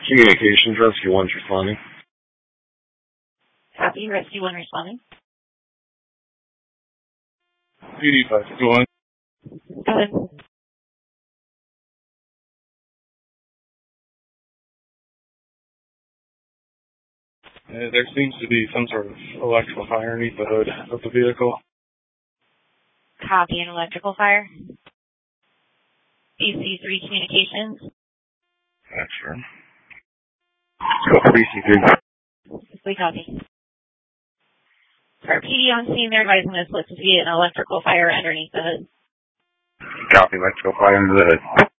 Communications, Rescue 1's responding. Copy, Rescue 1 responding. PD 551. Go ahead. There seems to be some sort of electrical fire underneath the hood of the vehicle. Copy, an electrical fire. BC3 Communications. That's sure. Go for BC3. We copy. For PD on scene, they're advising this looks to be an electrical fire underneath the hood. Copy, electrical fire under the hood.